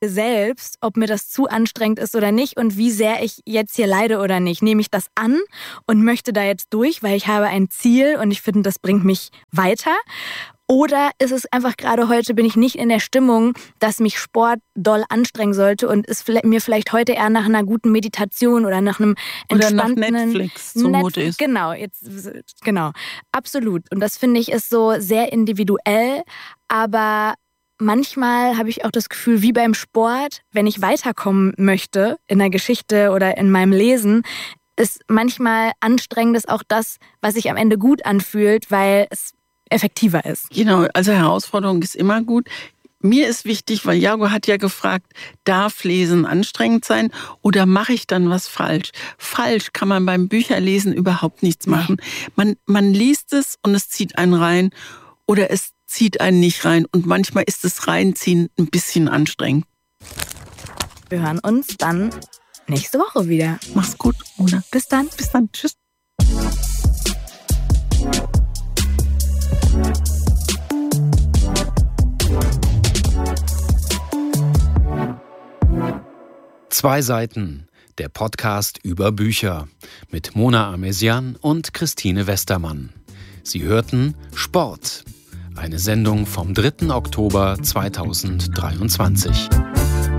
selbst, ob mir das zu anstrengend ist oder nicht und wie sehr ich jetzt hier leide oder nicht. Nehme ich das an und möchte da jetzt durch, weil ich habe ein Ziel und ich finde, das bringt mich weiter? Oder ist es einfach gerade heute, bin ich nicht in der Stimmung, dass mich Sport doll anstrengen sollte und ist mir vielleicht heute eher nach einer guten Meditation oder nach einem entspannten... Oder nach Netflix zumute ist. Genau, absolut. Und das finde ich ist so sehr individuell, aber manchmal habe ich auch das Gefühl, wie beim Sport, wenn ich weiterkommen möchte in der Geschichte oder in meinem Lesen, ist manchmal Anstrengendes auch das, was sich am Ende gut anfühlt, weil es effektiver ist. Genau, also Herausforderung ist immer gut. Mir ist wichtig, weil Jago hat ja gefragt, darf Lesen anstrengend sein oder mache ich dann was falsch? Falsch kann man beim Bücherlesen überhaupt nichts machen. Man liest es und es zieht einen rein oder es zieht einen nicht rein und manchmal ist das Reinziehen ein bisschen anstrengend. Wir hören uns dann nächste Woche wieder. Mach's gut, Mona. Bis dann. Tschüss. Zwei Seiten, der Podcast über Bücher mit Mona Amesian und Christine Westermann. Sie hörten Sport, eine Sendung vom 3. Oktober 2023.